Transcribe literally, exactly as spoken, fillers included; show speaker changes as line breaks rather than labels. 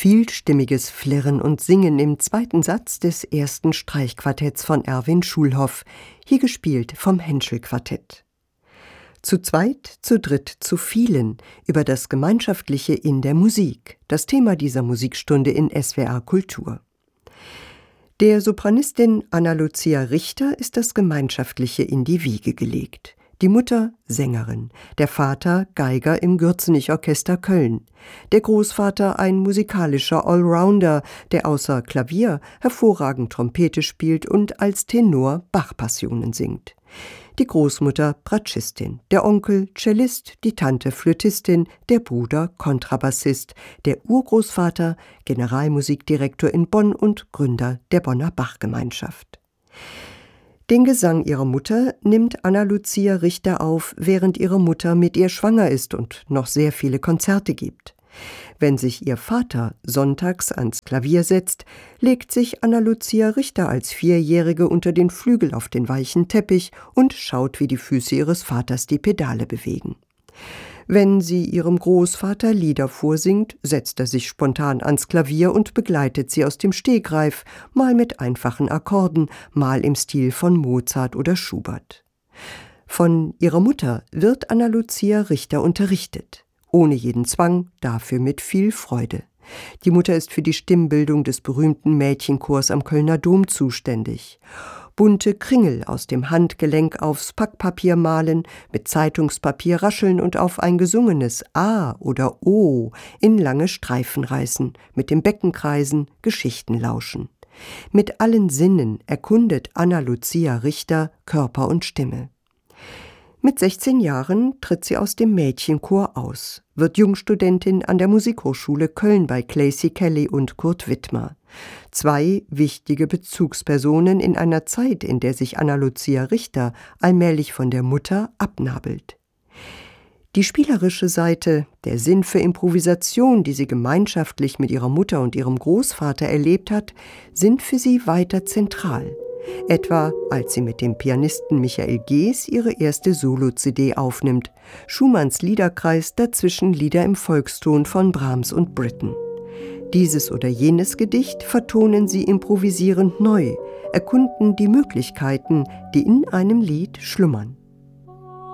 Vielstimmiges Flirren und Singen im zweiten Satz des ersten Streichquartetts von Erwin Schulhoff, hier gespielt vom Henschel-Quartett. Zu zweit, zu dritt, zu vielen, über das Gemeinschaftliche in der Musik, das Thema dieser Musikstunde in S W R Kultur. Der Sopranistin Anna-Lucia Richter ist das Gemeinschaftliche in die Wiege gelegt. Die Mutter Sängerin, der Vater Geiger im Gürzenich-Orchester Köln, der Großvater ein musikalischer Allrounder, der außer Klavier hervorragend Trompete spielt und als Tenor Bach-Passionen singt. Die Großmutter Bratschistin, der Onkel Cellist, die Tante Flötistin, der Bruder Kontrabassist, der Urgroßvater Generalmusikdirektor in Bonn und Gründer der Bonner Bachgemeinschaft. Den Gesang ihrer Mutter nimmt Anna-Lucia Richter auf, während ihre Mutter mit ihr schwanger ist und noch sehr viele Konzerte gibt. Wenn sich ihr Vater sonntags ans Klavier setzt, legt sich Anna-Lucia Richter als Vierjährige unter den Flügel auf den weichen Teppich und schaut, wie die Füße ihres Vaters die Pedale bewegen. Wenn sie ihrem Großvater Lieder vorsingt, setzt er sich spontan ans Klavier und begleitet sie aus dem Stegreif, mal mit einfachen Akkorden, mal im Stil von Mozart oder Schubert. Von ihrer Mutter wird Anna-Lucia Richter unterrichtet. Ohne jeden Zwang, dafür mit viel Freude. Die Mutter ist für die Stimmbildung des berühmten Mädchenchors am Kölner Dom zuständig. Bunte Kringel aus dem Handgelenk aufs Packpapier malen, mit Zeitungspapier rascheln und auf ein gesungenes A oder O in lange Streifen reißen, mit dem Becken kreisen, Geschichten lauschen. Mit allen Sinnen erkundet Anna-Lucia Richter Körper und Stimme. Mit sechzehn Jahren tritt sie aus dem Mädchenchor aus, wird Jungstudentin an der Musikhochschule Köln bei Claycy Kelly und Kurt Wittmer. Zwei wichtige Bezugspersonen in einer Zeit, in der sich Anna-Lucia Richter allmählich von der Mutter abnabelt. Die spielerische Seite, der Sinn für Improvisation, die sie gemeinschaftlich mit ihrer Mutter und ihrem Großvater erlebt hat, sind für sie weiter zentral. Etwa als sie mit dem Pianisten Michael Gees ihre erste Solo-C D aufnimmt. Schumanns Liederkreis, dazwischen Lieder im Volkston von Brahms und Britten. Dieses oder jenes Gedicht vertonen sie improvisierend neu, erkunden die Möglichkeiten, die in einem Lied schlummern.